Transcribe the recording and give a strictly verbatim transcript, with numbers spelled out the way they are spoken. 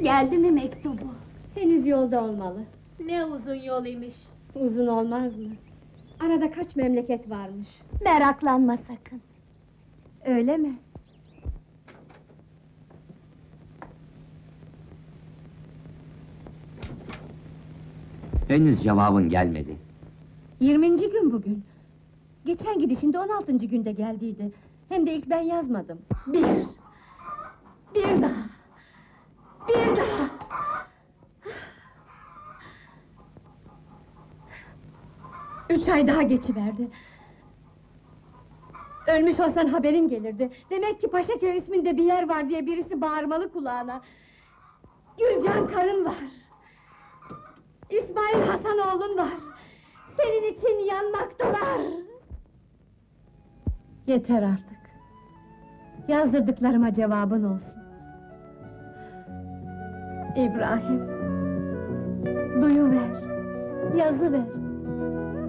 Geldi mi mektubu? Henüz yolda olmalı. Ne uzun yol imiş. Uzun olmaz mı? Arada kaç memleket varmış. Meraklanma sakın. Öyle mi? Henüz cevabın gelmedi. Yirminci gün bugün. Geçen gidişinde on altıncı günde geldiydi. Hem de ilk ben yazmadım. Bir. Bir daha. Bir daha. Üç ay daha geçiverdi. Ölmüş olsan haberin gelirdi. Demek ki Paşaköy isminde bir yer var diye birisi bağırmalı kulağına. Gülcan karın var. İsmail Hasanoğlun var. Senin için yanmaktalar. Yeter artık. Yazdırdıklarıma cevabın olsun. İbrahim, duyuver, yazıver.